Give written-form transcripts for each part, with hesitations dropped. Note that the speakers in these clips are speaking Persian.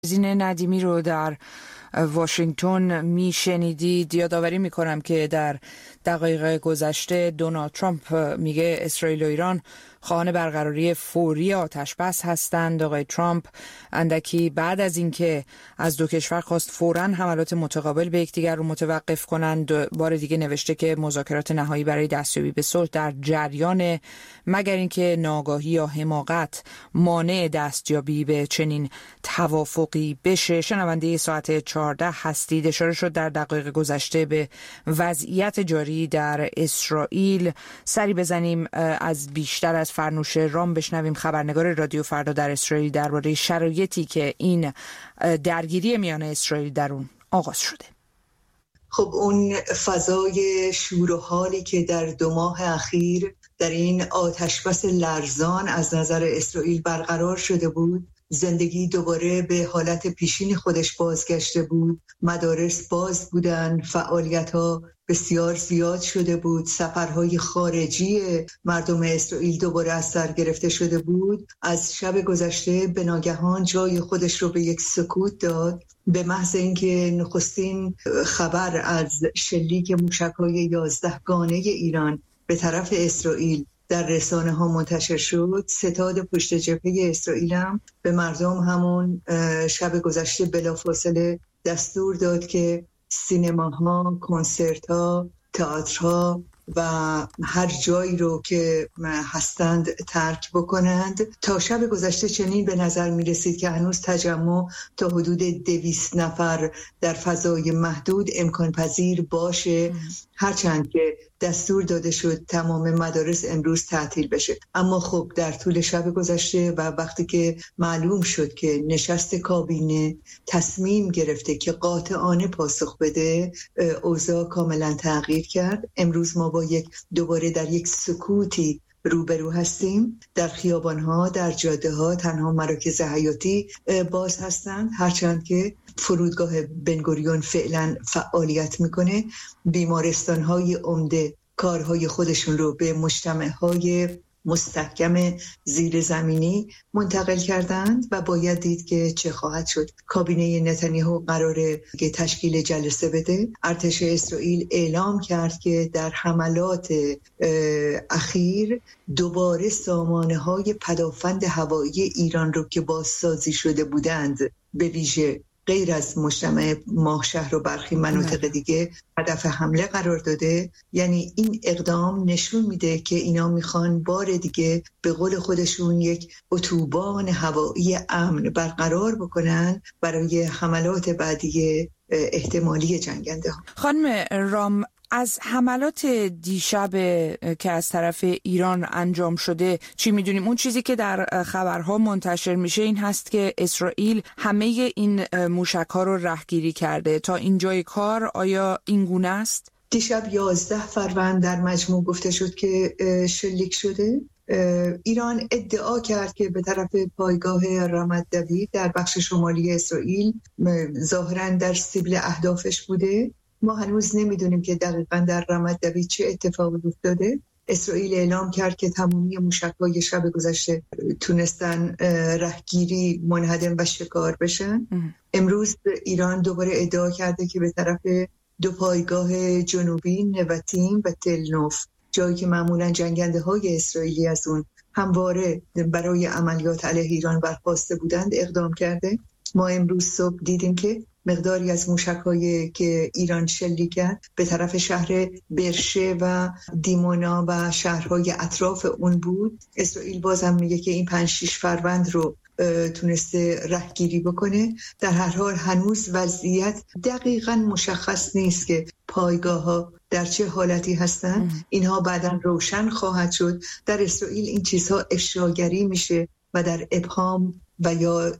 زین ندیمی رو در واشنگتن میشنیدید. یادآوری میکنم که در دقایق گذشته دونالد ترامپ میگه اسرائیل و ایران خواهان برقراری فوری آتش بس هستند. آقای ترامپ اندکی بعد از اینکه از دو کشور خواست فوراً حملات متقابل به یکدیگر رو متوقف کنند، بار دیگه نوشته که مذاکرات نهایی برای دستیابی به صلح در جریان، مگر اینکه ناآگاهی یا حماقت مانع دستیابی به چنین توافقی بشه. شنونده ساعت 14 هستید. اشاره شد در دقایق گذشته به وضعیت جاری در اسرائیل. سری بزنیم از بیشتر از فرنوش رام بشنویم، خبرنگار رادیو فردا در اسرائیل، درباره شرایطی که این درگیری میان اسرائیل در اون آغاز شده. خب اون فضای شور و حالی که در 2 ماه اخیر در این آتشبس لرزان از نظر اسرائیل برقرار شده بود، زندگی دوباره به حالت پیشین خودش بازگشته بود، مدارس باز بودن، فعالیت‌ها بسیار زیاد شده بود، سفرهای خارجی مردم اسرائیل دوباره از سر گرفته شده بود. از شب گذشته به ناگهان جای خودش رو به یک سکوت داد، به محض اینکه نخستین خبر از شلیک موشک‌های 11 گانه ایران به طرف اسرائیل در رسانه ها منتشر شد. ستاد پشت جبهه اسرائیل هم به مردم همون شب گذشته بلافاصله دستور داد که سینماها، کنسرت‌ها، تئاترها و هر جایی رو که هستند ترک بکنند. تا شب گذشته چنین به نظر می رسید که هنوز تجمع تا حدود 200 نفر در فضای محدود امکان پذیر باشه، هرچند که دستور داده شد تمام مدارس امروز تعطیل بشه. اما خب در طول شب گذشته و وقتی که معلوم شد که نشست کابینه تصمیم گرفته که قاطعانه پاسخ بده، اوضاع کاملا تغییر کرد. امروز ما با دوباره در یک سکوتی روبرو هستیم. در خیابان‌ها، در جاده‌ها تنها مراکز حیاتی باز هستند، هرچند که فرودگاه بنگوریون فعلا فعالیت میکنه. بیمارستان‌های عمده کارهای خودشون رو به مجتمع‌های مستحکم زیرزمینی منتقل کردند و باید دید که چه خواهد شد. کابینه نتانیاهو قراره که تشکیل جلسه بده. ارتش اسرائیل اعلام کرد که در حملات اخیر دوباره سامانه‌های پدافند هوایی ایران رو که بازسازی شده بودند، به ویژه غیر از مجتمع ماهشهر و برخی مناطق دیگه، هدف حمله قرار داده. یعنی این اقدام نشون میده که اینا میخوان بار دیگه به قول خودشون یک اتوبان هوایی امن برقرار بکنن برای حملات بعدی احتمالی جنگنده ها. خانم رام، از حملات دیشب که از طرف ایران انجام شده چی میدونیم؟ اون چیزی که در خبرها منتشر میشه این هست که اسرائیل همه این موشک‌ها رو رهگیری کرده. تا اینجای کار آیا این گونه است؟ دیشب 11 فروند در مجموع گفته شد که شلیک شده. ایران ادعا کرد که به طرف پایگاه رامت دوید در بخش شمالی اسرائیل ظاهراً در سیبل اهدافش بوده. ما هنوز نمیدونیم که دقیقاً در رامت دوید چه اتفاقی افتاده. اسرائیل اعلام کرد که تمامی موشک‌های شب گذشته تونستن رهگیری، منهدم و شکار بشن. امروز ایران دوباره ادعا کرده که به طرف 2 پایگاه جنوبی، نواتیم و تلنوف، جایی که معمولاً جنگنده‌های اسرائیلی از اون همواره برای عملیات علیه ایران برخاسته بودند، اقدام کرده. ما امروز صبح دیدیم که مقداری از موشک‌هایی که ایران شلیک کرد به طرف شهر برشه و دیمونا و شهرهای اطراف اون بود. اسرائیل بازم میگه که این 5-6 فروند رو تونسته رهگیری بکنه. در هر حال هنوز وضعیت دقیقاً مشخص نیست که پایگاه‌ها در چه حالتی هستن. اینها بعداً روشن خواهد شد. در اسرائیل این چیزها افشاگری میشه و در ابهام و یا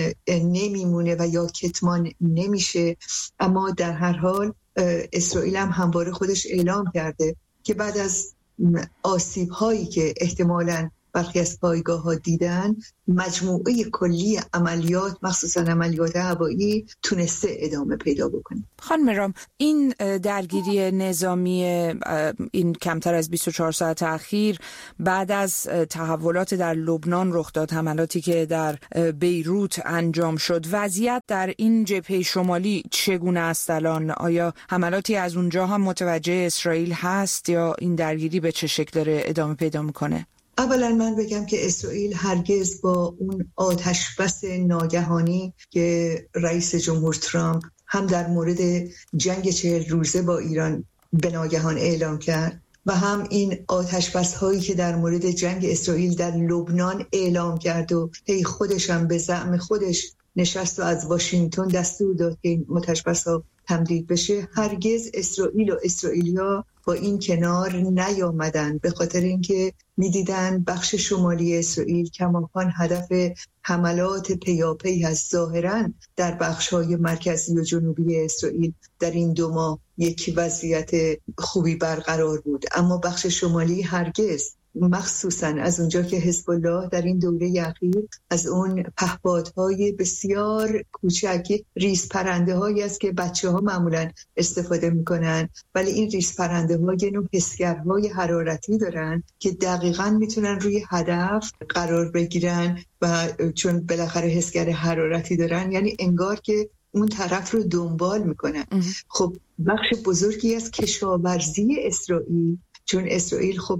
نمیمونه و یا کتمان نمیشه. اما در هر حال اسرائیل هم همواره خودش اعلام کرده که بعد از آسیب هایی که احتمالاً برخی از پایگاه‌ها دیدن، مجموعه کلی عملیات مخصوصا عملیات هوایی تونسته ادامه پیدا بکنه. خانم رام، این درگیری نظامی این کمتر از 24 ساعت اخیر بعد از تحولات در لبنان رخ داد، حملاتی که در بیروت انجام شد، وضعیت در این جبهه شمالی چگونه است الان؟ آیا حملاتی از اونجا هم متوجه اسرائیل هست یا این درگیری به چه شکل داره ادامه پیدا میکنه؟ اولا من بگم که اسرائیل هرگز با اون آتشبس ناگهانی که رئیس جمهور ترامپ هم در مورد جنگ 40 روزه با ایران به ناگهان اعلام کرد و هم این آتشبس هایی که در مورد جنگ اسرائیل در لبنان اعلام کرد و خودش هم به زعم خودش نشست و از واشنگتن دستور داد که این آتشبس ها تمدید بشه، هرگز اسرائیل و اسرائیلیا با این کنار نیامدن، به خاطر اینکه میدیدن بخش شمالی اسرائیل کماکان هدف حملات پیاپی از ظاهراً در بخش‌های مرکزی و جنوبی اسرائیل در این 2 ماه یک وضعیت خوبی برقرار بود، اما بخش شمالی هرگز، مخصوصاً از اونجا که حزب الله در این دوره اخیر از اون پهپادهای بسیار کوچک ریز پرنده هایی است که بچه ها معمولاً استفاده میکنن، ولی این ریز پرنده ها یه نوع حسگرهای حرارتی دارن که دقیقاً میتونن روی هدف قرار بگیرن و چون بالاخره حسگر حرارتی دارن یعنی انگار که اون طرف رو دنبال میکنن. خب بخش بزرگی از کشاورزی اسرائیل، چون اسرائیل خب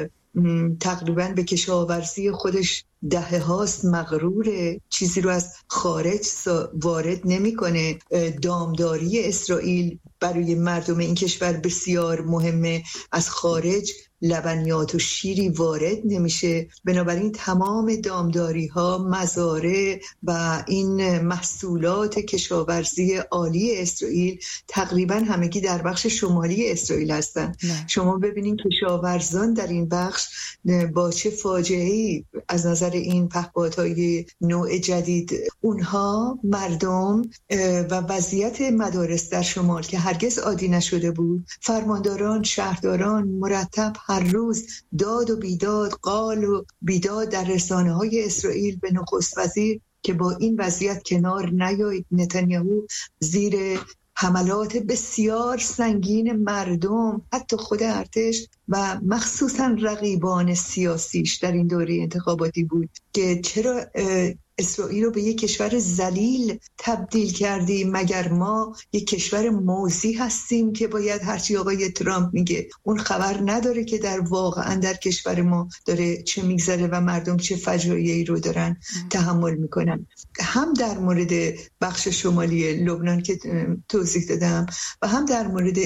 تقریباً به کشاورزی خودش دهه هاست مغروره، چیزی رو از خارج وارد نمیکنه. دامداری اسرائیل برای مردم این کشور بسیار مهمه، از خارج لبنیات و شیری وارد نمیشه، بنابراین تمام دامداری ها، مزارع و این محصولات کشاورزی عالی اسرائیل تقریبا همگی در بخش شمالی اسرائیل هستن. شما ببینید کشاورزان در این بخش با چه فاجعه‌ای از نظر این پهپادهای نوع جدید، اونها مردم و وضعیت مدارس در شمال که هرگز عادی نشده بود، فرمانداران، شهرداران مرتب هر روز داد و بیداد، قال و بیداد در رسانه‌های اسرائیل به نخست وزیر که با این وضعیت کنار نیایید. نتانیاهو زیر حملات بسیار سنگین مردم، حتی خود ارتش و مخصوصا رقیبان سیاسیش در این دوره انتخاباتی بود که چرا اسرائیل رو به یک کشور ذلیل تبدیل کردیم؟ مگر ما یک کشور موذی هستیم که باید هرچی آقای ترامپ میگه اون خبر نداره که در واقعا در کشور ما داره چه میگذره و مردم چه فجایعی رو دارن تحمل میکنن؟ هم در مورد بخش شمالی لبنان که توضیح دادم و هم در مورد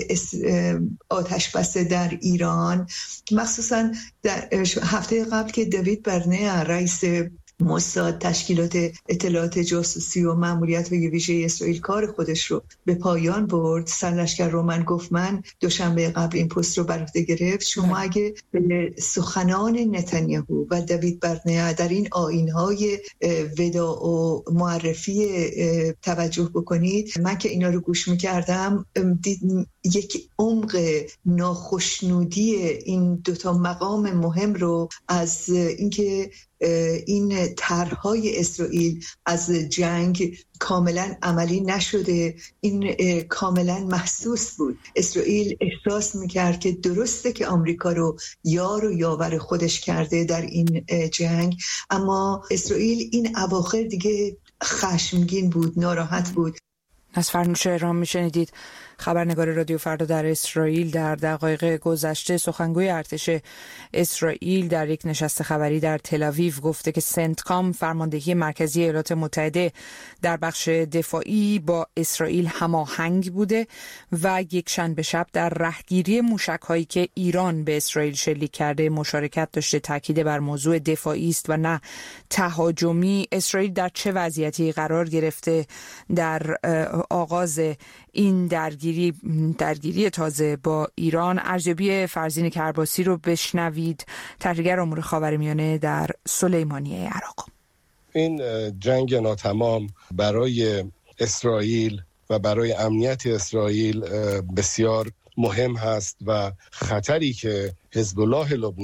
آتشبس در ایران، مخصوصا در هفته قبل که دیوید برنر رئیس موساد، تشکیلات اطلاعات جاسوسی و ماموریت ویژه اسرائیل کار خودش رو به پایان برد، سرلشکر رومن گوفمن دوشنبه قبل این پست رو بر عهده گرفت. شما اگه به سخنان نتانیاهو و دیوید برنر در این آیین‌های وداع و معرفی توجه بکنید، من که اینا رو گوش می‌کردم یک عمق ناخشنودی این 2 مقام مهم رو از اینکه این طرح‌های اسرائیل از جنگ کاملا عملی نشده، این کاملا محسوس بود. اسرائیل احساس میکرد که درسته که آمریکا رو یار و یاور خودش کرده در این جنگ، اما اسرائیل این اواخر دیگه خشمگین بود، ناراحت بود. از فرنوش ایران میشنیدید. خبرنگار رادیو فردا در اسرائیل در دقایق گذشته سخنگوی ارتش اسرائیل در یک نشست خبری در تل‌آویو گفته که سنتکام، فرماندهی مرکزی ایالات متحده در بخش دفاعی، با اسرائیل هماهنگ بوده و یک شنبه شب در رهگیری موشک‌هایی که ایران به اسرائیل شلیک کرده مشارکت داشته. تاکید بر موضوع دفاعی است و نه تهاجمی. اسرائیل در چه وضعیتی قرار گرفته در آغاز این درگیری تازه با ایران؟ ارزیابی فرزین کرباسی رو بشنوید، تحلیلگر امور خاورمیانه در سلیمانیه عراق. این جنگ ناتمام برای اسرائیل و برای امنیت اسرائیل بسیار مهم هست و خطری که حزب الله لبنان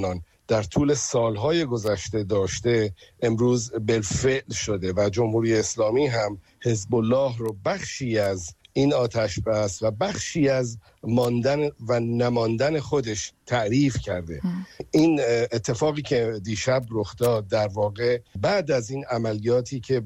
در طول سالهای گذشته داشته امروز بالفعل شده و جمهوری اسلامی هم حزب الله رو بخشی از این آتش بس و بخشی از ماندن و نماندن خودش تعریف کرده. این اتفاقی که دیشب رخ داد در واقع بعد از این عملیاتی که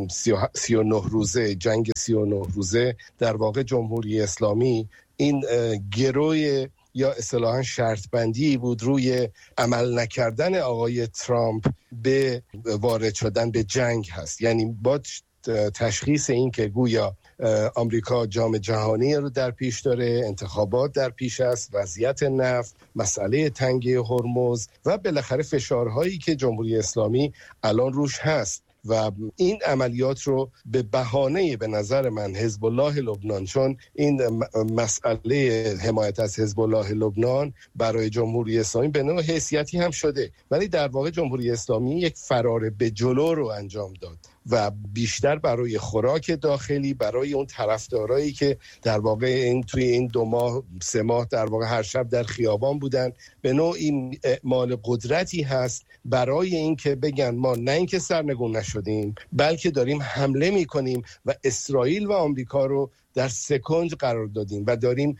39 روزه جنگ 39 روزه در واقع جمهوری اسلامی این گروی یا اصطلاحاً شرط بندی بود روی عمل نکردن آقای ترامپ به وارد شدن به جنگ هست. یعنی با تشخیص این که گویا آمریکا جام جهانی رو در پیش داره، انتخابات در پیش است، وضعیت نفت، مسئله تنگه هرمز و بالاخره فشارهایی که جمهوری اسلامی الان روش هست و این عملیات رو به بهانه به نظر من حزب الله لبنان، چون این مسئله حمایت از حزب الله لبنان برای جمهوری اسلامی به نوع حیثیتی هم شده، ولی در واقع جمهوری اسلامی یک فرار به جلو رو انجام داد و بیشتر برای خوراک داخلی، برای اون طرفدارایی که در واقع این توی این 2 ماه 3 ماه در واقع هر شب در خیابان بودن، به نوعی اعمال قدرتی هست برای این که بگن ما نه اینکه سرنگون نشدیم بلکه داریم حمله میکنیم و اسرائیل و آمریکا رو در سکند قرار دادیم و داریم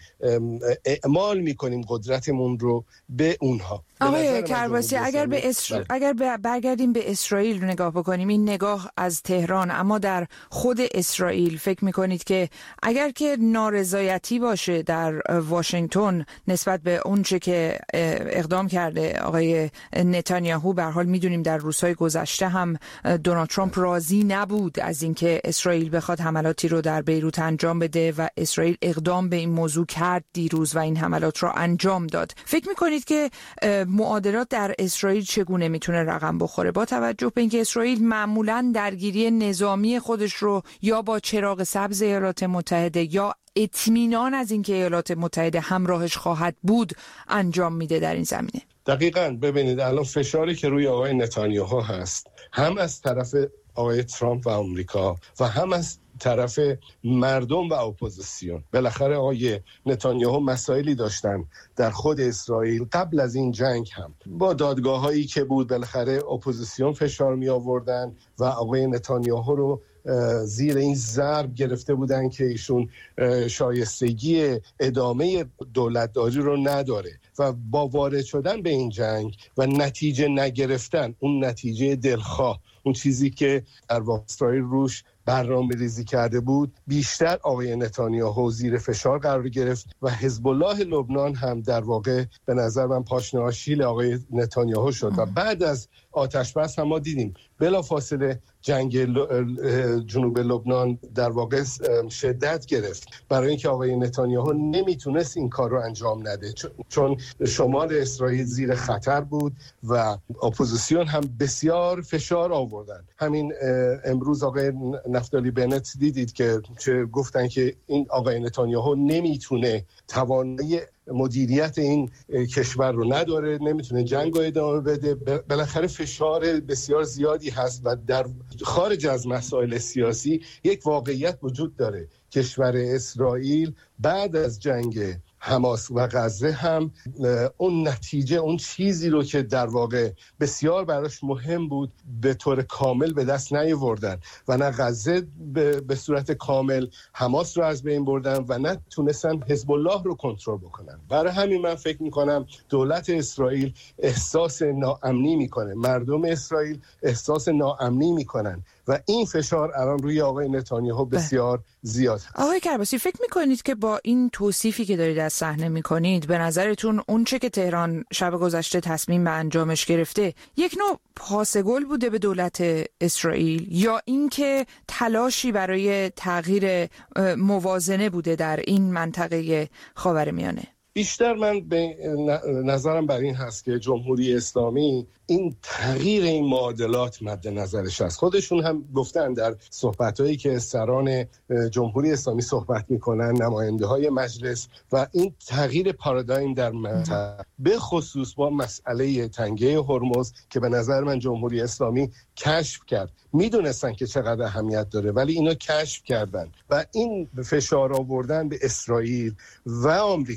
اعمال میکنیم قدرتمون رو به اونها. آقای کرباسی اگر برگردیم به اسرائیل رو نگاه بکنیم، این نگاه از تهران، اما در خود اسرائیل فکر میکنید که اگر که نارضایتی باشه در واشنگتن نسبت به اون چه که اقدام کرده آقای نتانیاهو، به هر حال میدونیم در روزهای گذشته هم دونالد ترامپ راضی نبود از اینکه اسرائیل بخواد حملاتی رو در بیروت انجام بده و اسرائیل اقدام به این موضوع کرد دیروز و این حملات رو انجام داد. فکر میکنید که معادلات در اسرائیل چگونه میتونه رقم بخوره با توجه به اینکه اسرائیل معمولاً درگیری نظامی خودش رو یا با چراغ سبز ایالات متحده یا اطمینان از اینکه ایالات متحده همراهش خواهد بود انجام میده در این زمینه؟ دقیقاً. ببینید الان فشاری که روی آقای نتانیاهو هست، هم از طرف آقای ترامپ و آمریکا و هم از طرف مردم و اپوزیسیون. بالاخره آقای نتانیاهو مسائلی داشتن در خود اسرائیل قبل از این جنگ هم با دادگاه‌هایی که بود، بالاخره اپوزیسیون فشار می آوردن و آقای نتانیاهو رو زیر این ضرب گرفته بودن که ایشون شایستگی ادامه دولتداری رو نداره و با وارد شدن به این جنگ و نتیجه نگرفتن، اون نتیجه دلخواه، اون چیزی که در واقع اسرائیل روش برنامه‌ریزی کرده بود، بیشتر آقای نتانیاهو زیر فشار قرار گرفت و حزب الله لبنان هم در واقع به نظر من پاشنه شیل آقای نتانیاهو شد و بعد از آتش بس هم ما دیدیم بلافاصله جنگ جنوب لبنان در واقع شدت گرفت برای اینکه آقای نتانیاهو نمیتونست این کار رو انجام نده، چون شمال اسرائیل زیر خطر بود و اپوزیسیون هم بسیار فشار آوردن. همین امروز آقای نفتالی بنت دیدید که چه گفتن که این آقای نتانیاهو نمیتونه توانایی مدیریت این کشور رو نداره، نمیتونه جنگ رو ادامه بده. بالاخره فشار بسیار زیادی هست و در خارج از مسائل سیاسی یک واقعیت وجود داره. کشور اسرائیل بعد از جنگ حماس و غزه هم اون نتیجه، اون چیزی رو که در واقع بسیار براش مهم بود به طور کامل به دست نیاوردن و نه غزه به صورت کامل حماس رو از بین بردن و نه تونستن حزب الله رو کنترل بکنن. برای همین من فکر میکنم دولت اسرائیل احساس ناامنی میکنه، مردم اسرائیل احساس ناامنی میکنن و این فشار الان روی آقای نتانیاهو بسیار زیاد هست. آقای کرباسی فکر میکنید که با این توصیفی که دارید از صحنه میکنید، به نظرتون اون چه که تهران شب گذشته تصمیم به انجامش گرفته یک نوع پاسگل بوده به دولت اسرائیل یا اینکه تلاشی برای تغییر موازنه بوده در این منطقه خاورمیانه؟ بیشتر من به نظرم بر این هست که جمهوری اسلامی این تغییر این معادلات مد نظرش است. خودشون هم گفتن در صحبتایی که سران جمهوری اسلامی صحبت میکنن، نماینده های مجلس، و این تغییر پارادایم در منطقه به خصوص با مسئله تنگه هرمز که به نظر من جمهوری اسلامی کشف کرد، میدونستن که چقدر اهمیت داره ولی اینا کشف کردن و این فشار آوردن به اسرائیل و آمریکا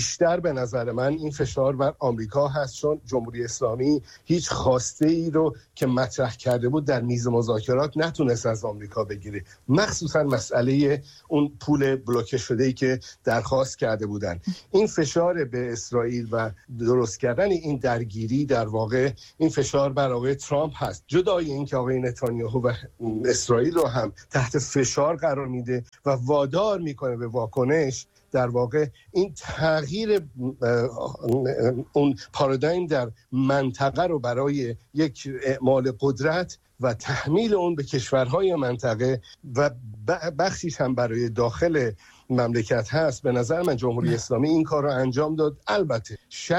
بیشتر به نظر من این فشار بر آمریکا هست، چون جمهوری اسلامی هیچ خواسته ای رو که مطرح کرده بود در میز مذاکرات نتونست از آمریکا بگیره، مخصوصا مسئله اون پول بلوکه شده ای که درخواست کرده بودن. این فشار به اسرائیل و درست کردن این درگیری در واقع این فشار بر آقای ترامپ هست، جدای این که آقای نتانیاهو و اسرائیل رو هم تحت فشار قرار میده و وادار میکنه به واکنش. در واقع این تغییر اون پارادایم در منطقه رو برای یک اعمال قدرت و تحمیل اون به کشورهای منطقه و بخشیش هم برای داخل مملکت هست، به نظر من جمهوری اسلامی این کار رو انجام داد. البته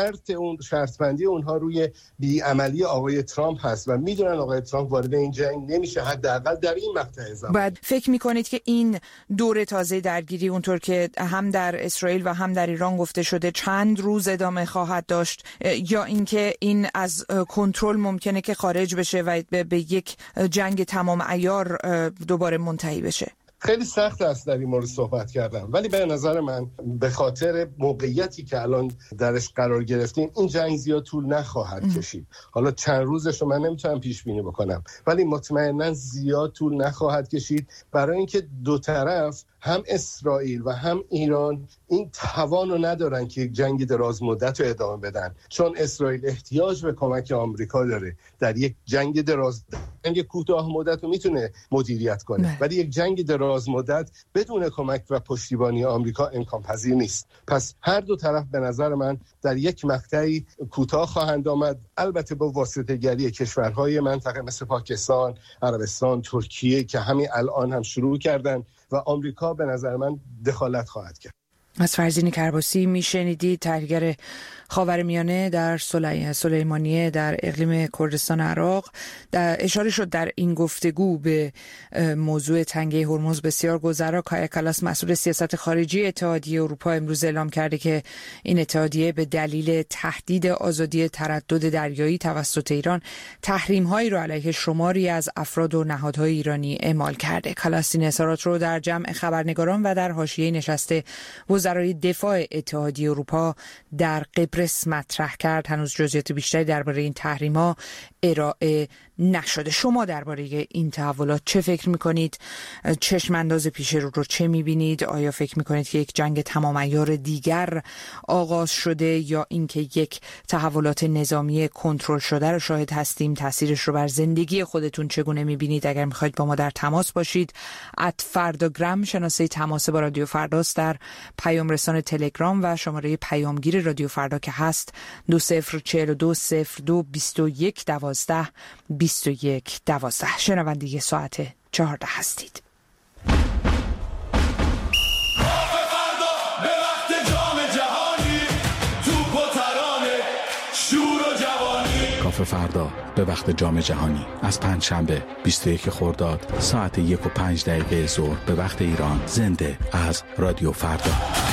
شرط بندی اونها روی بیعملی آقای ترامپ هست و میدونن آقای ترامپ وارد این جنگ نمیشه، حداقل در این مقطع زمان. بعد فکر میکنید که این دور تازه درگیری اونطور که هم در اسرائیل و هم در ایران گفته شده چند روز ادامه خواهد داشت، یا اینکه این از کنترل ممکنه که خارج بشه و به یک جنگ تمام عیار دوباره منتهی بشه؟ خیلی سخت است در این مورد صحبت کردم، ولی به نظر من به خاطر موقعیتی که الان درش قرار گرفتیم این جنگ زیاد طول نخواهد کشید. حالا چند روزش رو من نمیتونم پیش بینی بکنم، ولی مطمئنا زیاد طول نخواهد کشید، برای اینکه دو طرف هم اسرائیل و هم ایران این توان رو ندارن که یک جنگ دراز مدت رو ادامه بدن، چون اسرائیل احتیاج به کمک آمریکا داره. در یک جنگ جنگ کوتاه مدت رو میتونه مدیریت کنه، ولی یک جنگ دراز مدت بدون کمک و پشتیبانی آمریکا امکان پذیر نیست. پس هر دو طرف به نظر من در یک مقطعی کوتاه خواهند آمد، البته با واسطه‌گری کشورهای منطقه مثل پاکستان، عربستان، ترکیه که همین الان هم شروع کردن و آمریکا به نظر من دخالت خواهد کرد. از فرزین کرباسی میشنیدید، تحلیلگر خاورمیانه در سلیمانیه در اقلیم کردستان عراق. اشاره شد در این گفتگو به موضوع تنگه هرمز بسیار گذرا. کایا کالاس مسئول سیاست خارجی اتحادیه اروپا امروز اعلام کرده که این اتحادیه به دلیل تهدید آزادی تردد دریایی توسط ایران تحریم‌هایی را علیه شماری از افراد و نهادهای ایرانی اعمال کرده. کالاس این اظهارات رو در جمع خبرنگاران و در حاشیه نشست وزرای دفاع اتحادیه اروپا در قبرس مطرح کرد. هنوز جزئیات بیشتری درباره این تحریم‌ها ارائه نشده. شما درباره این تحولات چه فکر می‌کنید؟ چشم انداز پیش رو چه می‌بینید؟ آیا فکر می‌کنید که یک جنگ تمام عیار دیگر آغاز شده یا اینکه یک تحولات نظامی کنترل شده رو شاهد هستیم؟ تاثیرش رو بر زندگی خودتون چگونه می‌بینید؟ اگر می‌خواید با ما در تماس باشید، @فرداگرام شناسه تماس با رادیو فرداست در پیام رسان تلگرام و شماره پیامگیر رادیو فردا که هست 2042022112. شنونده ساعت 14 هستید. کافه فردا به وقت جام جهانی از پنجشنبه 21 خرداد ساعت 1:05 ظهر به وقت ایران، زنده از رادیو فردا.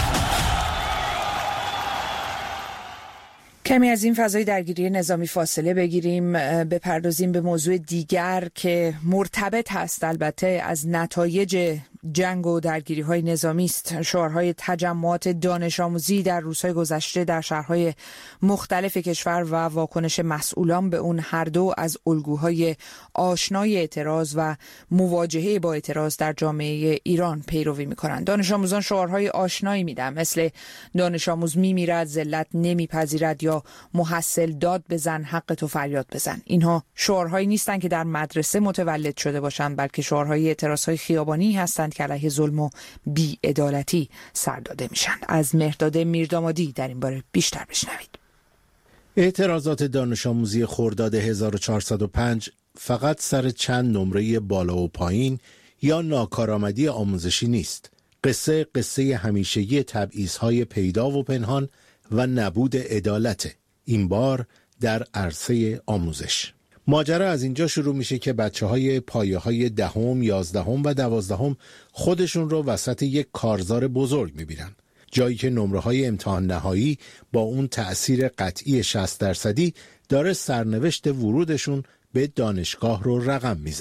کمی از این فضای درگیری نظامی فاصله بگیریم، بپردازیم به موضوع دیگر که مرتبط هست البته از نتایج جنگ و درگیری‌های نظامی است. شعارهای تجمعات دانش آموزی در روزهای گذشته در شهرهای مختلف کشور و واکنش مسئولان به اون هر دو از الگوهای آشنای اعتراض و مواجهه با اعتراض در جامعه ایران پیروی می‌کنند. دانش آموزان شعارهای آشنایی میدن، مثل دانش آموز میمیرد، ذلت نمیپذیرد یا محصل داد بزن، حق تو فریاد بزن. اینها شعارهایی نیستند که در مدرسه متولد شده باشند، بلکه شعارهای اعتراضهای خیابانی هستند که علیه ظلم و بی‌عدالتی سر داده میشن. از مهرداد میردامادی در این باره بیشتر بشنوید. اعتراضات دانش آموزی خرداد 1405 فقط سر چند نمره بالا و پایین یا ناکارآمدی آموزشی نیست. قصه همیشگی تبعیض‌های پیدا و پنهان و نبود عدالت، این بار در عرصه آموزش. ماجرا از اینجا شروع میشه که بچه‌های پایه‌های 10ام، 11ام و 12ام خودشون رو وسط یک کارزار بزرگ میبینن، جایی که نمره‌های امتحان نهایی با اون تأثیر قطعی 60% داره سرنوشت ورودشون به دانشگاه رو رقم میزنه.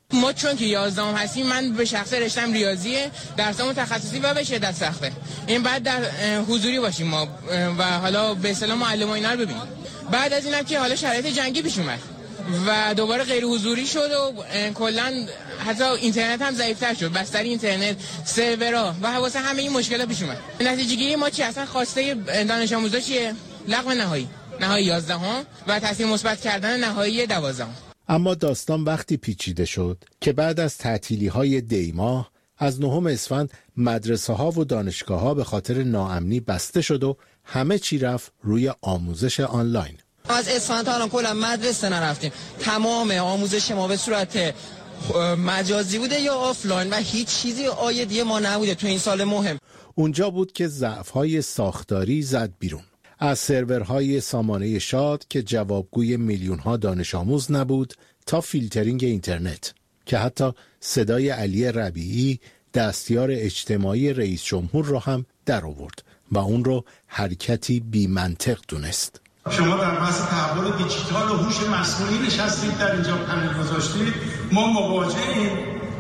ما چون که 11 هستیم، من به شخص رشتم ریاضیه، درسمون تخصصی و به شدت سخته. این بعد در حضوری باشیم ما و حالا به اصطلاح معلم و اینا رو ببینیم. بعد از اینم که حالا شرایط جنگی پیش اومد و دوباره غیر حضوری شد و کلا حتی اینترنت هم ضعیف‌تر شد، بستر اینترنت، سرورها و واسه همه این مشکلات پیش اومد. نتیجه گیری ما چی؟ اصلا خواسته دانش آموزا چیه؟ لغو نهایی 11 و تاثیر مثبت کردن نهایی 12. اما داستان وقتی پیچیده شد که بعد از تعطیلی‌های دی ماه از 9 اسفند مدرسه‌ها و دانشگاه‌ها به خاطر ناامنی بسته شد و همه چی رفت روی آموزش آنلاین. از اسفند تا الان کلا مدرسه نرفتیم. تمام آموزش ما به صورت مجازی بوده یا آفلاین و هیچ چیزی عایدی ما نبوده تو این سال مهم. اونجا بود که ضعف‌های ساختاری زد بیرون. از سرورهای سامانه شاد که جوابگوی میلیون‌ها دانش آموز نبود تا فیلترینگ اینترنت که حتی صدای علی ربیعی دستیار اجتماعی رئیس جمهور را هم در آورد و اون رو حرکتی بی منطق دونست. شما در بحث تحول دیجیتال و هوش مصنوعی نشستید، در اینجا پنل گذاشتید. ما مواجهیم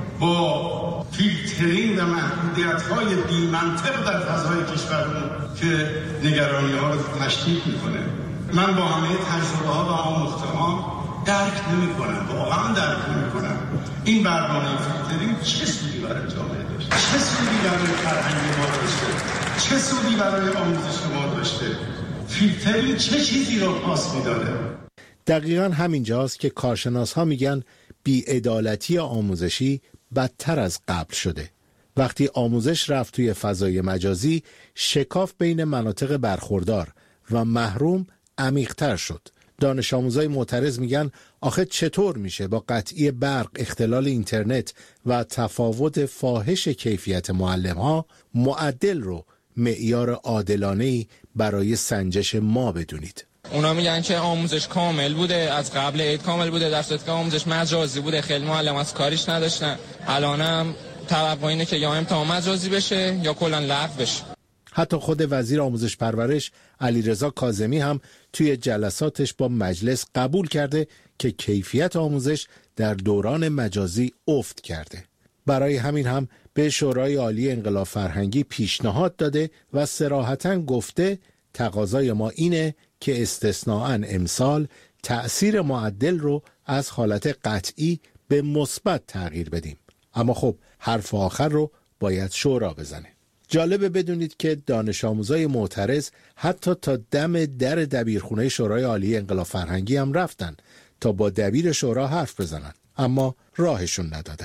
با فیلترینگ و محدودیت‌های بی منطق در فضای کشورمون که نگرانی‌ها رو تشدید می‌کنه. من با همه تجربه‌ها و آموخته‌ها درک نمی‌کنم، واقعا درک نمی‌کنم این برنامه فیلترینگ چه سودی برای جامعه داشته، چه سودی برای فرهنگ ما داشته، چه سودی برای آموزش ما داشته. فیلترینگ چه چیزی رو پاس می‌داده؟ دقیقاً همینجاست که کارشناس‌ها میگن بی‌عدالتی آموزشی بدتر از قبل شده. وقتی آموزش رفت توی فضای مجازی، شکاف بین مناطق برخوردار و محروم عمیق‌تر شد. دانش آموزای معترض میگن آخه چطور میشه با قطعی برق، اختلال اینترنت و تفاوت فاحش کیفیت معلم‌ها معدل رو معیار عادلانه‌ای برای سنجش ما بدونید. اونا میگن که آموزش کامل بوده، از قبل عید کامل بوده، در صورتی که آموزش مجازی بوده. خیلی معلم از کاریش نداشتن. الانم توقع اینه که یا امتحان مجازی بشه یا کلا لغو بشه. حتی خود وزیر آموزش پرورش علیرضا کاظمی هم توی جلساتش با مجلس قبول کرده که کیفیت آموزش در دوران مجازی افت کرده. برای همین هم به شورای عالی انقلاب فرهنگی پیشنهاد داده و صراحتاً گفته تقاضای ما اینه که استثناءً امسال تأثیر معدل رو از حالت قطعی به مثبت تغییر بدیم. اما خب حرف آخر رو باید شورا بزنه. جالبه بدونید که دانش آموزای معترض حتی تا دم در دبیرخونه شورای عالی انقلاب فرهنگی هم رفتن تا با دبیر شورا حرف بزنن، اما راهشون ندادن.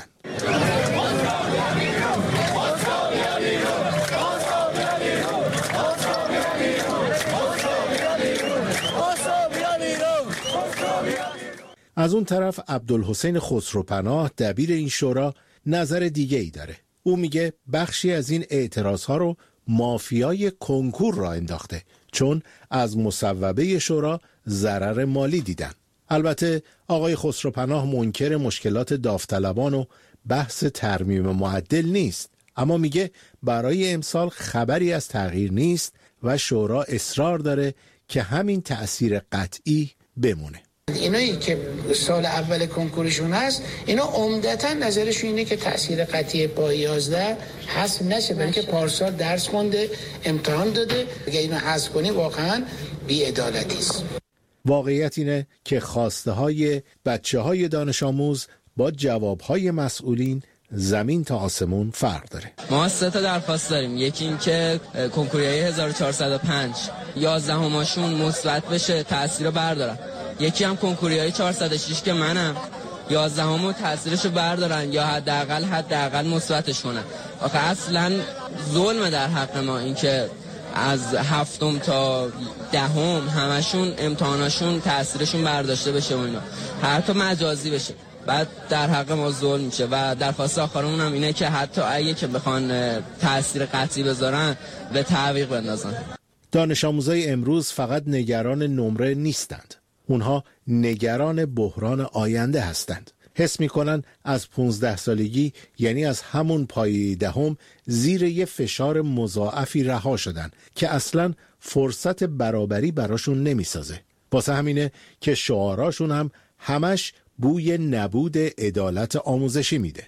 از اون طرف عبدالحسین خسروپناه دبیر این شورا نظر دیگه ای داره. او میگه بخشی از این اعتراضها رو مافیای کنکور را انداخته، چون از مصوبه شورا ضرر مالی دیدن. البته آقای خسروپناه منکر مشکلات داوطلبان و بحث ترمیم معدل نیست، اما میگه برای امسال خبری از تغییر نیست و شورا اصرار داره که همین تأثیر قطعی بمونه. اینایی که سال اول کنکورشون هست، اینا عمدتاً نظرشون اینه که تأثیر قطعی با 11 حذف نشه، برای که پارسال درس خونده، امتحان داده. اگه اینو حذف کنی واقعاً بی‌عدالتی است. واقعیت اینه که خواسته های بچه های دانش آموز با جواب های مسئولین زمین تا آسمون فرق داره. ما 3 تا درخواست داریم. یکی این که کنکوریای 1405 11ماشون مثبت بشه، تأثیر رو بردارن. یکی هم کنکوریای 406 که منم 11مو تأثیرشو بردارن یا حداقل مثبتش کنن. آخه اصلا ظلم در حق ما این که از 7م تا 10م همشون امتحاناشون تأثیرشون برداشته بشه و اینا، حتی مجازی بشه. بعد در حق ما ظلم میشه. و درخواست آخرمون هم اینه که حتی اگه که بخوان تأثیر قطعی بذارن به تعویق بندازن. دانش آموزای امروز فقط نگران نمره نیستند. اونها نگران بحران آینده هستند. حس میکنن از 15 سالگی، یعنی از همون پایه 10م، زیر یه فشار مضاعفی رها شدن که اصلاً فرصت برابری براشون نمیسازه. واسه همینه که شعاراشون هم همش بوی نبود عدالت آموزشی میده.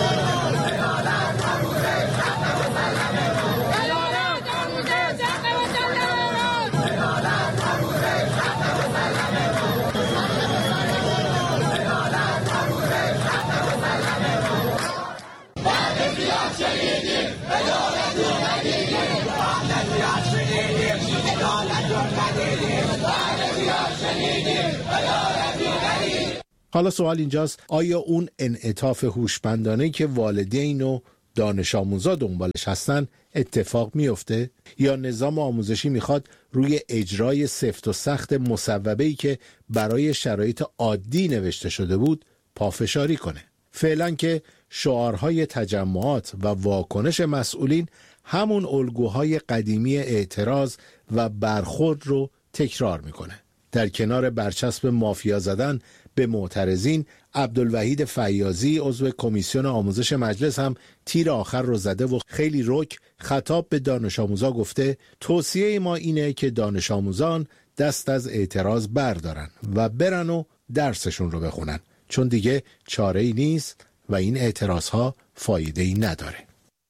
حالا سوال اینجاست، آیا اون انعطاف هوشمندانه‌ای که والدین و دانش آموزا دنبالش هستن اتفاق میفته؟ یا نظام آموزشی میخواد روی اجرای سفت و سخت مصوبه‌ای که برای شرایط عادی نوشته شده بود پافشاری کنه؟ فعلا که شعارهای تجمعات و واکنش مسئولین همون الگوهای قدیمی اعتراض و برخورد رو تکرار میکنه. در کنار برچسب مافیا زدن به معترضین، عبدالوحید فیاضی عضو کمیسیون آموزش مجلس هم تیر آخر رو زده و خیلی رک خطاب به دانش آموزا گفته توصیه ما اینه که دانش آموزان دست از اعتراض بردارن و برن و درسشون رو بخونن، چون دیگه چاره‌ای نیست و این اعتراضها فایده‌ای نداره.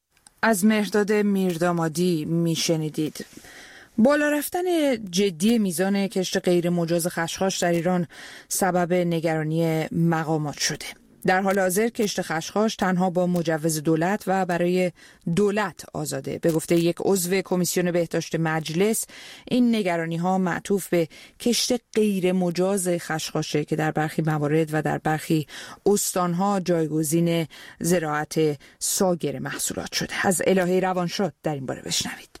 از مهرداد میردامادی میشنیدید. بالا رفتن جدی میزان کشت غیر مجاز خشخاش در ایران سبب نگرانی مقامات شده. در حال حاضر کشت خشخاش تنها با مجوز دولت و برای دولت آزاده. به گفته یک عضو کمیسیون بهداشت مجلس، این نگرانی ها معطوف به کشت غیر مجاز خشخاشه که در برخی موارد و در برخی استانها جایگزین زراعت سایر محصولات شده. از الهه روانشاد در این باره بشنوید.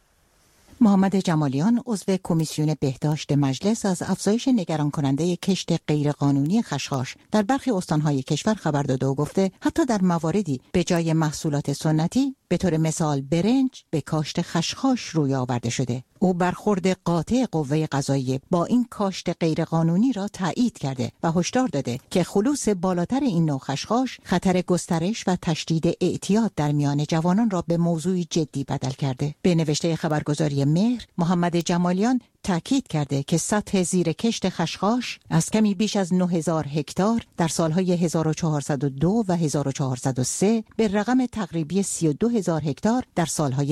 محمد جمالیان عضو کمیسیون بهداشت مجلس از افزایش نگران کننده کشت غیرقانونی خشخاش در برخی استانهای کشور خبر داده و گفته حتی در مواردی به جای محصولات سنتی به طور مثال برنج به کاشت خشخاش روی آورده شده. او برخورد قاطع قوه قضاییه با این کاشت غیرقانونی را تایید کرده و هشدار داده که خلوص بالاتر این نوع خشخاش خطر گسترش و تشدید اعتیاد در میان جوانان را به موضوعی جدی بدل کرده. به نوشته خبرگزاری مهر، محمد جمالیان تاکید کرده که سطح زیر کشت خشخاش از کمی بیش از 9000 هکتار در سالهای 1402 و 1403 به رقم تقریبی 32000 هکتار در سالهای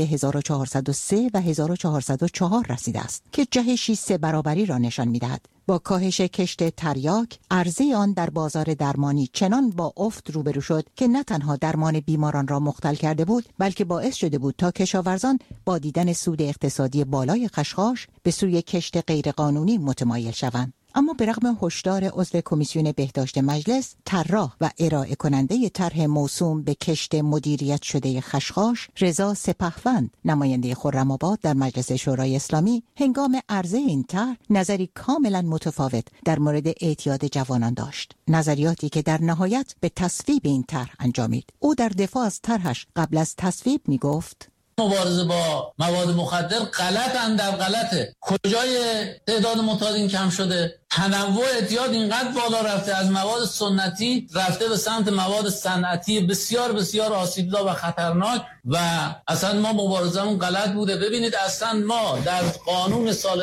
1403 و 1404 رسیده است که جهشی 3 برابری را نشان می‌دهد. با کاهش کشت تریاک، عرضه آن در بازار درمانی چنان با افت روبرو شد که نه تنها درمان بیماران را مختل کرده بود، بلکه باعث شده بود تا کشاورزان با دیدن سود اقتصادی بالای خشخاش به سوی کشت غیرقانونی متمایل شوند. اما به رغم هشدار عضو کمیسیون بهداشت مجلس، طراح و ارائه کننده طرح موسوم به کشت مدیریت شده خشخاش، رضا سپهوند، نماینده خرم‌آباد در مجلس شورای اسلامی، هنگام عرضه این طرح نظری کاملا متفاوت در مورد اعتیاد جوانان داشت. نظریاتی که در نهایت به تصویب این طرح انجامید. او در دفاع از طرحش قبل از تصویب میگفت: مبارزه با مواد مخدر غلط اندر غلطه. کجای تعداد معتادین کم شده؟ تنوع اعتیاد اینقدر بالا رفته، از مواد سنتی رفته به سمت مواد صنعتی بسیار بسیار آسیبزا و خطرناک و اصلا ما مبارزمون غلط بوده. ببینید اصلا ما در قانون سال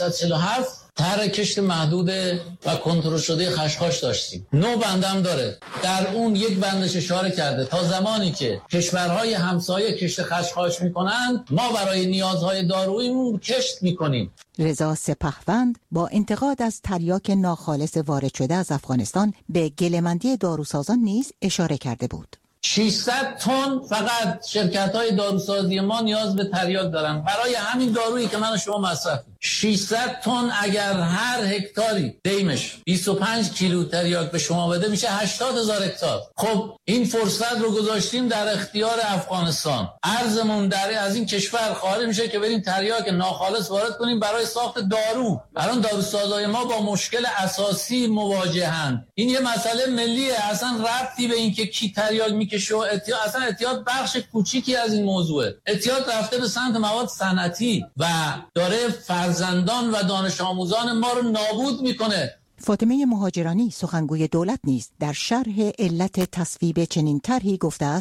1347 طرح کشت محدود و کنترل شده خشخاش داشتیم. 9 بندم داره. در اون یک بندش اشاره کرده تا زمانی که کشورهای همسایه کشت خشخاش میکنند، ما برای نیازهای داروییمون کشت میکنیم. رضا سپهوند با انتقاد از تریاک ناخالص وارد شده از افغانستان به گله‌مندی داروسازان نیز اشاره کرده بود. 600 تن فقط شرکت‌های داروسازی ما نیاز به تریاک دارن برای همین دارویی که من و شما مصرف. 600 تن اگر هر هکتاری دیمش 25 کیلو تریاک به شما بده میشه 80,000 هکتار. خب این فرصت رو گذاشتیم در اختیار افغانستان. ارزمون در از این کشور خارج میشه که بریم تریاک ناخالص وارد کنیم برای ساخت دارو. الان داروسازای ما با مشکل اساسی مواجهند. این یه مسئله ملیه، اصلا ربطی به این که کی تریاک میکشه و اعتیاد، اصلا اعتیاد بخش کوچیکی از این موضوعه. اعتیاد رفته به سمت مواد صنعتی و داره فرزندان و دانش آموزان ما رو نابود میکنه. فاطمه مهاجرانی سخنگوی دولت نیز در شرح علت تصویب چنین طرحی گفته است: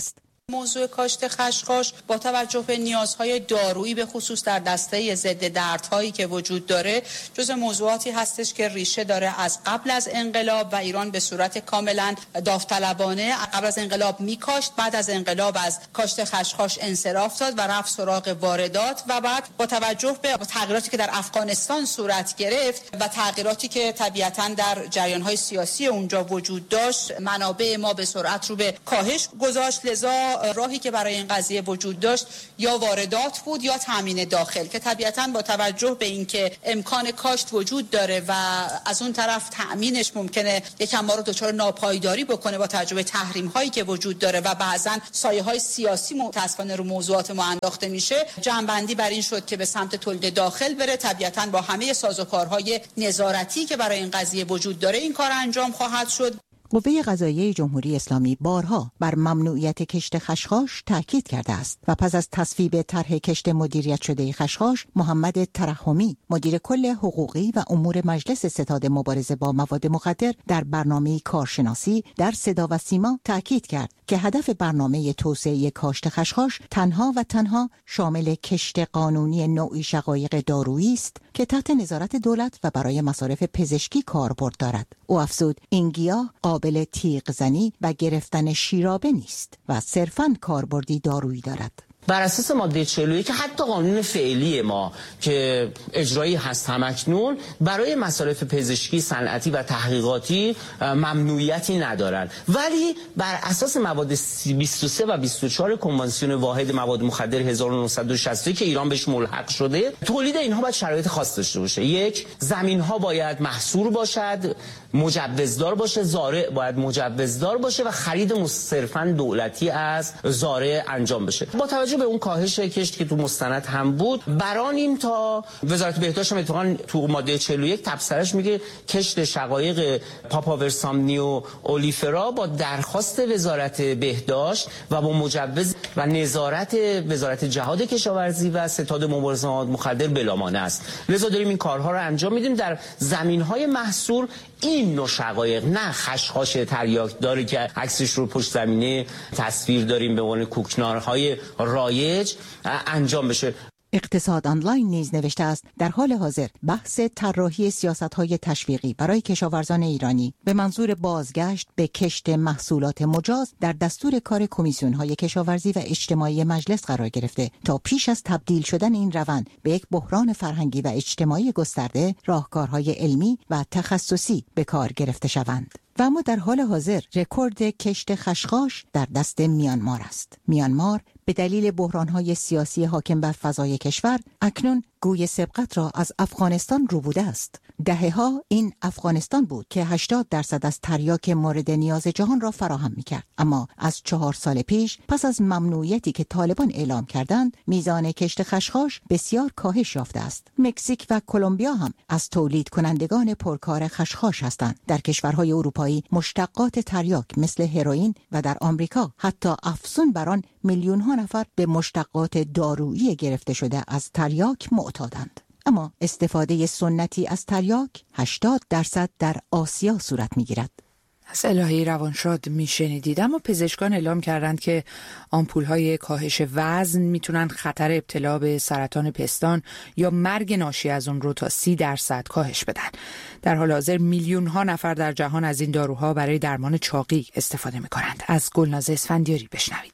موضوع کاشت خشخاش با توجه به نیازهای دارویی به خصوص در دسته ضد دردهایی که وجود داره جز موضوعاتی هستش که ریشه داره از قبل از انقلاب و ایران به صورت کاملا داوطلبانه قبل از انقلاب میکاشت، بعد از انقلاب از کاشت خشخاش انصراف داد و رفت سراغ واردات و بعد با توجه به تغییراتی که در افغانستان صورت گرفت و تغییراتی که طبیعتاً در جریان‌های سیاسی اونجا وجود داشت منابع ما به سرعت رو به کاهش گذاشت. لذا راهی که برای این قضیه وجود داشت یا واردات بود یا تامین داخل که طبیعتاً با توجه به اینکه امکان کاشت وجود داره و از اون طرف تامینش ممکنه یکم ما رو دچار ناپایداری بکنه با توجه به تحریم هایی که وجود داره و بعضاً سایه های سیاسی متأسفانه رو موضوعات ما انداخته میشه، جنبندی بر این شد که به سمت تولید داخل بره. طبیعتاً با همه سازوکارهای نظارتی که برای این قضیه وجود داره این کار انجام خواهد شد. قوه قضاییه جمهوری اسلامی بارها بر ممنوعیت کشت خشخاش تاکید کرده است و پس از تصویب طرح کشت مدیریت شده خشخاش، محمد ترحمی مدیر کل حقوقی و امور مجلس ستاد مبارزه با مواد مخدر در برنامه کارشناسی در صدا و سیما تاکید کرد که هدف برنامه توسعه کاشت خشخاش تنها و تنها شامل کشت قانونی نوعی شقایق دارویی است که تحت نظارت دولت و برای مصارف پزشکی کاربرد دارد. او افزود این گیاه قابل تیغ زنی و گرفتن شیرابه نیست و صرفاً کاربردی دارویی دارد. بر اساس ماده 41 که حتی قانون فعلی ما که اجرایی هست همکنون برای مصارف پزشکی، صنعتی و تحقیقاتی ممنوعیتی ندارند، ولی بر اساس مواد 23 و 24 کنوانسیون واحد مواد مخدر 1960 که ایران بهش ملحق شده، تولید اینها باید شرایط خاص داشته باشه. یک، زمین ها باید محصور باشد، مجوزدار باشه، زارع باید مجوزدار باشه و خرید صرفاً دولتی از زارع انجام بشه. با توجه به اون کاهش کشت که تو مستند هم بود، برانیم تا وزارت بهداشت هم اتفاقاً تو ماده 41 تبصرهش میگه کشت شقایق پاپاورسامنی و اولیفرا با درخواست وزارت بهداشت و با مجوز و نظارت وزارت جهاد کشاورزی و ستاد مبارزه با مواد مخدر بلامانع است. لذا داریم این کارها رو انجام میدیم در زمین‌های محصور. این نوع شقایق، نه خشخاش تریاک داره که عکسش رو پشت زمینه تصویر داریم به عنوان کوکنارهای رایج انجام بشه. اقتصاد آنلاین نیز نوشته است در حال حاضر بحث طراحی سیاست‌های تشویقی برای کشاورزان ایرانی به منظور بازگشت به کشت محصولات مجاز در دستور کار کمیسیون‌های کشاورزی و اجتماعی مجلس قرار گرفته تا پیش از تبدیل شدن این روند به یک بحران فرهنگی و اجتماعی گسترده، راهکارهای علمی و تخصصی به کار گرفته شوند. و اما در حال حاضر رکورد کشت خشخاش در دست میانمار است. میانمار به دلیل بحران‌های سیاسی حاکم بر فضای کشور اکنون گوی سبقت را از افغانستان روبوده است. دهه‌ها این افغانستان بود که 80% از تریاک مورد نیاز جهان را فراهم می‌کرد. اما از 4 سال پیش پس از ممنوعیتی که طالبان اعلام کردند، میزان کشت خشخاش بسیار کاهش یافته است. مکزیک و کلمبیا هم از تولید کنندگان پرکار خشخاش هستند. در کشورهای اروپایی مشتقات تریاک مثل هروئین و در آمریکا حتی افزون بر آن میلیون‌ها نفر به مشتقات دارویی گرفته شده از تریاک معتادند. اما استفاده سنتی از تریاک 80% در آسیا صورت می‌گیرد. از الهی روانشاد میشنیدید. اما پزشکان اعلام کردند که آمپول‌های کاهش وزن میتونن خطر ابتلا به سرطان پستان یا مرگ ناشی از اون رو تا 30% کاهش بدن. در حال حاضر میلیون‌ها نفر در جهان از این داروها برای درمان چاقی استفاده میکنند. از گلناز اسفندیاری بشنوید.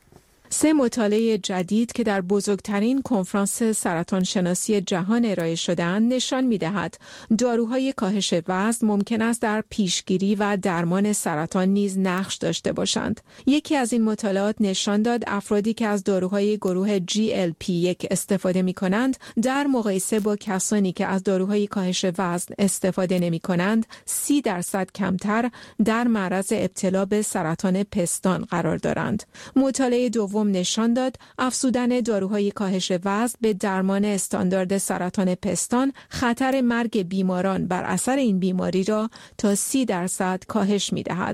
3 مطالعه جدید که در بزرگترین کنفرانس سرطان شناسی جهان ارائه شده‌اند نشان می‌دهد داروهای کاهش وزن ممکن است در پیشگیری و درمان سرطان نیز نقش داشته باشند. یکی از این مطالعات نشان داد افرادی که از داروهای گروه GLP-1 استفاده می‌کنند در مقایسه با کسانی که از داروهای کاهش وزن استفاده نمی‌کنند 30% کمتر در معرض ابتلا به سرطان پستان قرار دارند. مطالعه دوم نشان داد افزودن داروهای کاهش وزن به درمان استاندارد سرطان پستان خطر مرگ بیماران بر اثر این بیماری را تا 30% کاهش می‌دهد.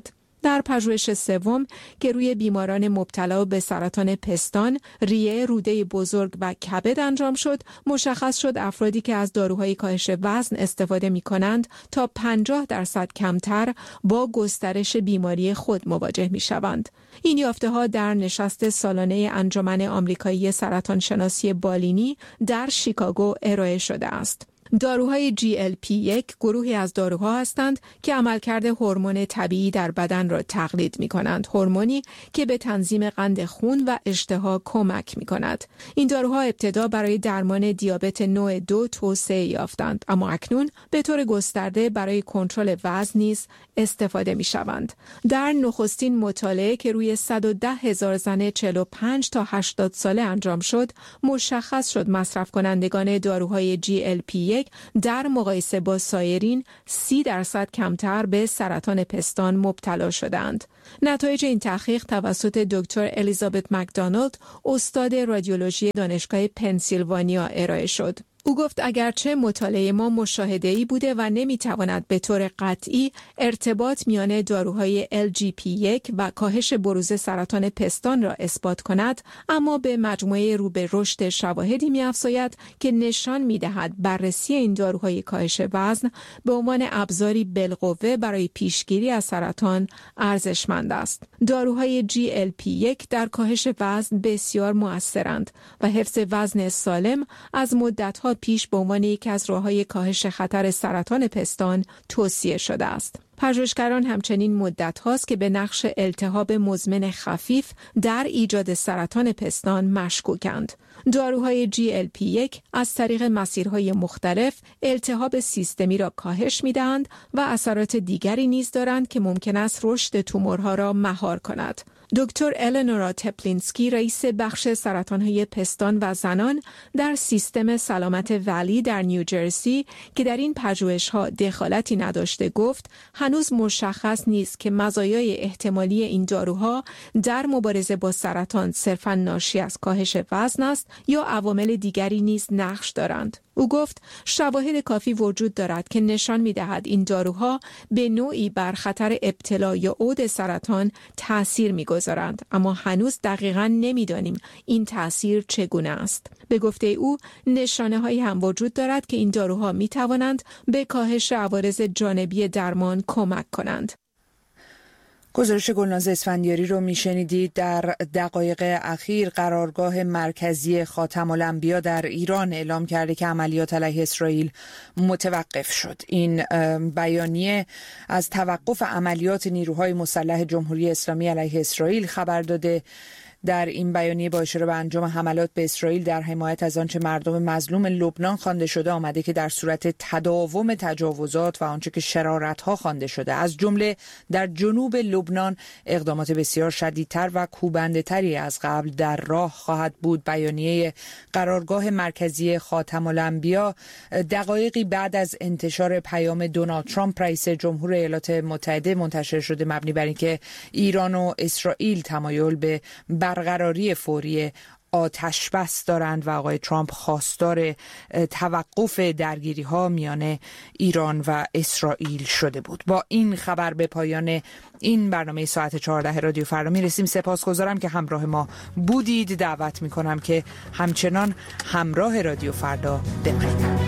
در پژوهش سوم که روی بیماران مبتلا به سرطان پستان، ریه، روده بزرگ و کبد انجام شد، مشخص شد افرادی که از داروهای کاهش وزن استفاده می‌کنند تا 50% کمتر با گسترش بیماری خود مواجه می‌شوند. این یافته‌ها در نشست سالانه انجمن آمریکایی سرطان شناسی بالینی در شیکاگو ارائه شده است. داروهای GLP-1 گروهی از داروها هستند که عملکرد هورمون طبیعی در بدن را تقلید می کنند. هورمونی که به تنظیم قند خون و اشتها کمک می کند. این داروها ابتدا برای درمان دیابت نوع 2 توسعه یافتند، اما اکنون به طور گسترده برای کنترل وزن نیز استفاده می شوند. در نخستین مطالعه که روی 110,000 زن 45 تا 80 ساله انجام شد، مشخص شد مصرف کنندگان داروهای GLP-1 در مقایسه با سایرین 30% کمتر به سرطان پستان مبتلا شدند. نتایج این تحقیق توسط دکتر الیزابت مکدونالد، استاد رادیولوژی دانشگاه پنسیلوانیا ارائه شد. او گفت اگرچه مطالعه ما مشاهده‌ای بوده و نمیتواند به طور قطعی ارتباط میان داروهای LGP-1 و کاهش بروز سرطان پستان را اثبات کند، اما به مجموعه رو به رشد شواهدی می‌افزاید که نشان می‌دهد بررسی این داروهای کاهش وزن به عنوان ابزاری بالقوه برای پیشگیری از سرطان ارزشمند است. داروهای GLP-1 در کاهش وزن بسیار مؤثرند و حفظ وزن سالم از مدت‌ها پیش به عنوان یکی از راه‌های کاهش خطر سرطان پستان توصیه شده است. پژوهشگران همچنین مدت هاست که به نقش التهاب مزمن خفیف در ایجاد سرطان پستان مشکوکند. داروهای GLP-1 از طریق مسیرهای مختلف التهاب سیستمی را کاهش می‌دهند و اثرات دیگری نیز دارند که ممکن است رشد تومورها را مهار کند. دکتر النورا تپلینسکی، رئیس بخش سرطان‌های پستان و زنان در سیستم سلامت ولی در نیوجرسی که در این پژوهش‌ها دخالتی نداشته، گفت هنوز مشخص نیست که مزایای احتمالی این داروها در مبارزه با سرطان صرفاً ناشی از کاهش وزن است یا عوامل دیگری نیز نقش دارند. او گفت شواهد کافی وجود دارد که نشان می‌دهد این داروها به نوعی بر خطر ابتلا یا عود سرطان تأثیر می‌گذارند، اما هنوز دقیقاً نمی‌دانیم این تأثیر چگونه است. به گفته او نشانه‌هایی هم وجود دارد که این داروها می‌توانند به کاهش عوارض جانبی درمان کمک کنند. گزارش گلناز اسفندیاری رو میشنیدید. در دقایق اخیر قرارگاه مرکزی خاتم الانبیا در ایران اعلام کرده که عملیات علیه اسرائیل متوقف شد. این بیانیه از توقف عملیات نیروهای مسلح جمهوری اسلامی علیه اسرائیل خبر داده. در این بیانیه با اشاره به انجام حملات به اسرائیل در حمایت از آنچه مردم مظلوم لبنان خوانده شده، آمده که در صورت تداوم تجاوزات و آنچه که شرارت‌ها خوانده شده، از جمله در جنوب لبنان، اقدامات بسیار شدیدتر و کوبنده‌تری از قبل در راه خواهد بود. بیانیه قرارگاه مرکزی خاتم الانبیا دقایقی بعد از انتشار پیام دونالد ترامپ رئیس جمهور ایالات متحده منتشر شده، مبنی بر اینکه ایران و اسرائیل تمایل به برقراری فوری آتش بس دارند و آقای ترامپ خواستار توقف درگیری ها میان ایران و اسرائیل شده بود. با این خبر به پایان این برنامه ساعت 14 رادیو فردا میرسیم. سپاسگزارم که همراه ما بودید. دعوت میکنم که همچنان همراه رادیو فردا بمانید.